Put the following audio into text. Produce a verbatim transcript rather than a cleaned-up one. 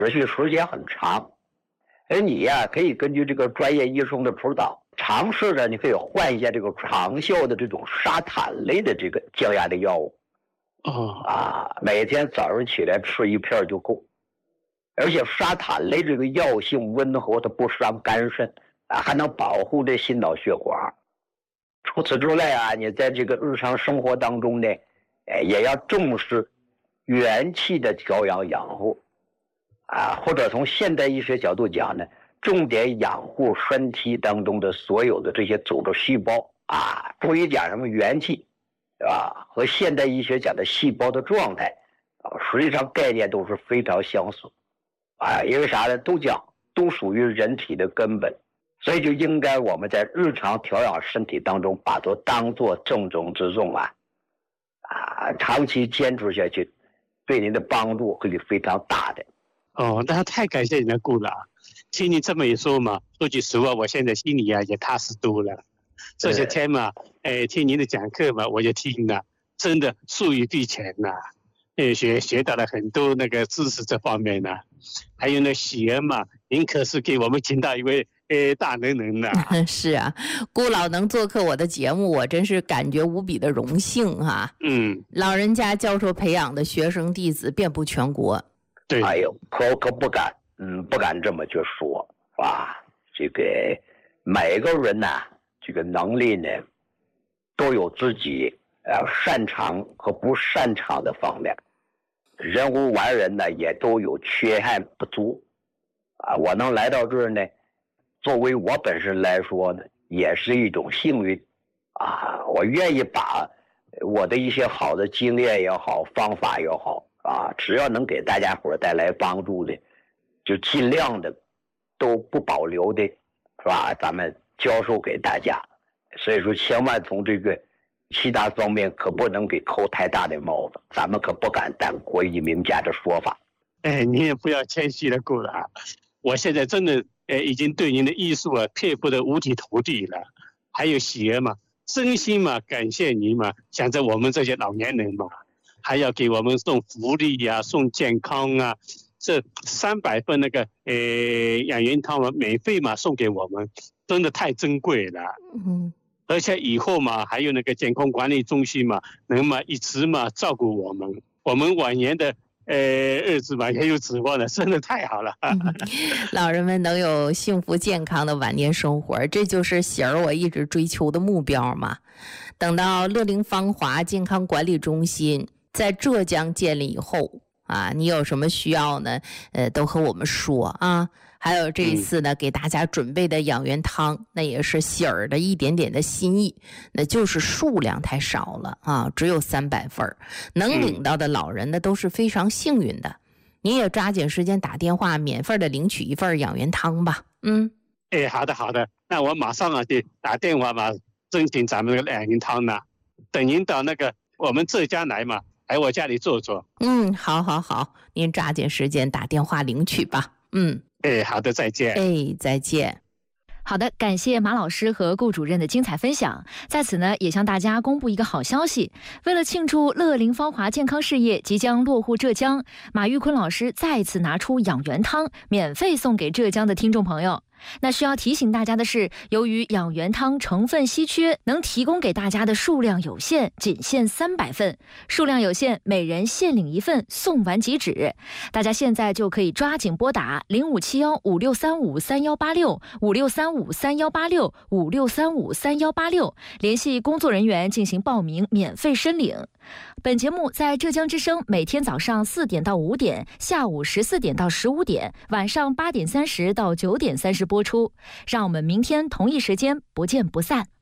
持续时间很长。而你呀，可以根据这个专业医生的指导，尝试着你可以换一下这个长效的这种沙坦类的这个降压的药物。 哦啊，每天早上起来吃一片就够。而且沙坦类这个药性温和，它不伤肝肾啊，还能保护这心脑血管。除此之外啊，你在这个日常生活当中呢，哎，也要重视元气的调养养护啊，或者从现代医学角度讲呢，重点养护身体当中的所有的这些组织细胞啊。注意讲什么元气，是吧？和现代医学讲的细胞的状态啊，实际上概念都是非常相似啊。因为啥呢？都讲都属于人体的根本，所以就应该我们在日常调养身体当中，把它当做重中之重啊啊，长期坚持下去，对您的帮助会是非常大的。 哦，那太感谢你了，顾老。听你这么一说嘛，说句实话，我现在心里啊也踏实多了。这些天嘛，哎，听您的讲课嘛，我就听了，真的受益匪浅呐，哎，学学到了很多那个知识这方面呢。还有那喜儿嘛，您可是给我们请到一位哎大能人呐。 是啊，顾老能做客我的节目，我真是感觉无比的荣幸哈、啊。 嗯， 老人家教授培养的学生弟子遍布全国。 对， 哎呦，可可不敢，嗯，不敢这么去说，是吧？这个每个人呢、啊，这个能力呢，都有自己呃擅长和不擅长的方面。人无完人呢，也都有缺憾不足啊。我能来到这儿呢，作为我本身来说呢，也是一种幸运啊。我愿意把我的一些好的经验也好，方法也好啊，只要能给大家伙带来帮助的，就尽量的都不保留的，是吧？咱们教授给大家。所以说，千万从这个其他方面可不能给扣太大的帽子，咱们可不敢当国语名家的说法。 哎，你也不要谦虚了，顾老。我现在真的呃已经对您的艺术啊佩服得五体投地了。还有喜儿嘛，真心嘛感谢您嘛，想着我们这些老年人嘛，还要给我们送福利呀、啊、送健康啊，这三百份那个呃养元汤嘛，免费嘛送给我们，真的太珍贵了。 嗯， 而且以后嘛，还有那个健康管理中心嘛，能嘛一直嘛照顾我们，我们晚年的呃日子嘛也有指望了，真的太好了。 嗯、老人们能有幸福健康的晚年生活，这就是喜儿我一直追求的目标嘛。等到乐龄芳华健康管理中心在浙江建立以后啊，你有什么需要呢？呃，都和我们说啊。还有这一次呢，给大家准备的养元汤，那也是喜儿的一点点的心意，那就是数量太少了啊，只有三百份，能领到的老人呢都是非常幸运的。你也抓紧时间打电话，免费的领取一份养元汤吧。嗯， 哎，好的好的，那我马上啊就打电话嘛，申请咱们那个养元汤呢。等您到那个我们浙江来嘛，来我家里坐坐。 嗯，好好好，您抓紧时间打电话领取吧。嗯。 哎，好的，再见。 哎，再见。 好的，感谢马老师和顾主任的精彩分享。在此呢，也向大家公布一个好消息，为了庆祝乐龄芳华健康事业即将落户浙江，马玉坤老师再次拿出养元汤，免费送给浙江的听众朋友。那需要提醒大家的是，由于养元汤成分稀缺，能提供给大家的数量有限，仅限三百份，数量有限，每人限领一份，送完即止。大家现在就可以抓紧拨打零五七幺五六三五三幺八六五六三五三幺八六五六三五三幺八六，联系工作人员进行报名，免费申领。本节目在浙江之声每天早上四点到五点，下午十四点到十五点，晚上八点三十到九点三十播出。让我们明天同一时间不见不散。